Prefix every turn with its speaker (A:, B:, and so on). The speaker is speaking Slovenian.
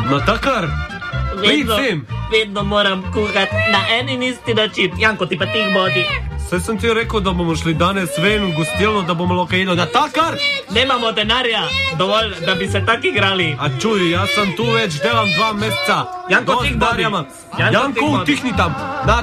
A: Natakar?
B: Vedno moram kuhati na en in isti način. Janko, ti pa tih bodi.
A: Saj sem ti rekel, da bomo šli danes ven v gostilno, da bomo lahko jedli. Natakar?
B: Nemamo denarja, dovolj, da bi se tak igrali.
A: A čuj, jaz sem tu več, delam 2 meseca.
B: Janko, tih bodi.
A: Janko, utihni tam.